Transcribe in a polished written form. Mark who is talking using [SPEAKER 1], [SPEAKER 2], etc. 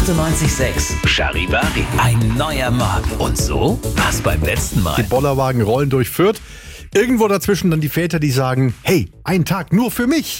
[SPEAKER 1] 98.6 Charivari. Ein neuer Morgen. Und so war's beim letzten Mal.
[SPEAKER 2] Die Bollerwagen rollen durch Fürth. Irgendwo dazwischen dann die Väter, die sagen, hey, ein Tag nur für mich.